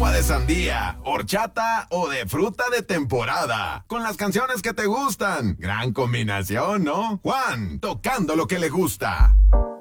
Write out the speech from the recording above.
agua de sandía, horchata o de fruta de temporada. Con las canciones que te gustan. Gran combinación, ¿no? Juan, tocando lo que le gusta.